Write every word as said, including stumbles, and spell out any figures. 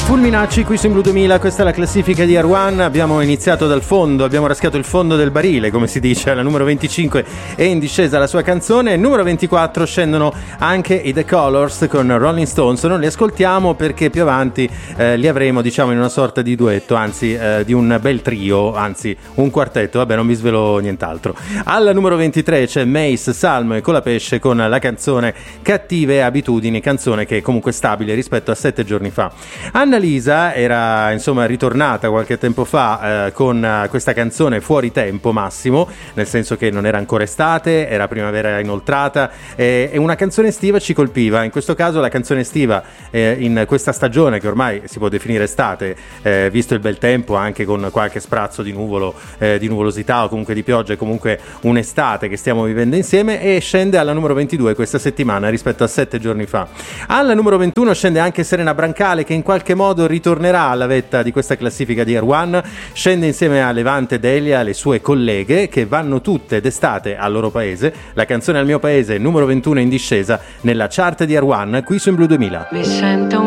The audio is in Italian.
Fulminacci qui su In Blu duemila, questa è la classifica di Air One. Abbiamo iniziato dal fondo, abbiamo raschiato il fondo del barile, come si dice. Alla numero venticinque è in discesa la sua canzone. Numero ventiquattro scendono anche i The Colors con Rolling Stones. Non li ascoltiamo perché più avanti eh, li avremo, diciamo, in una sorta di duetto, anzi eh, di un bel trio, anzi un quartetto. Vabbè, non vi svelo nient'altro. Alla numero ventitré c'è Mace, Salmo e Colapesce con la canzone Cattive Abitudini, canzone che è comunque stabile rispetto a sette giorni fa. Anna Lisa era insomma ritornata qualche tempo fa eh, con uh, questa canzone Fuori Tempo Massimo, nel senso che non era ancora estate, era primavera inoltrata eh, e una canzone estiva ci colpiva. In questo caso la canzone estiva eh, in questa stagione che ormai si può definire estate, eh, visto il bel tempo anche con qualche sprazzo di nuvolo, eh, di nuvolosità o comunque di pioggia, è comunque un'estate che stiamo vivendo insieme, e scende alla numero ventidue questa settimana rispetto a sette giorni fa. Alla numero ventuno scende anche Serena Brancale, che in qualche modo ritornerà alla vetta di questa classifica di Air One. Scende insieme a Levante Delia, le sue colleghe, che vanno tutte d'estate al loro paese. La canzone Al mio paese, numero ventuno in discesa nella chart di Air One qui su In Blu duemila. Mi sento